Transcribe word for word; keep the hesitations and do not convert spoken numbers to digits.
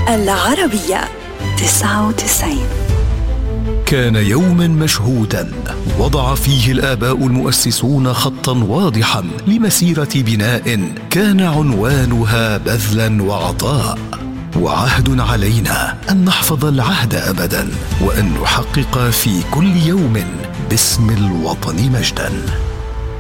العربية تسعة وتسعين. كان يوما مشهودا وضع فيه الآباء المؤسسون خطا واضحا لمسيرة بناء كان عنوانها بذلا وعطاء. وعهد علينا أن نحفظ العهد أبدا، وأن نحقق في كل يوم باسم الوطن مجدا.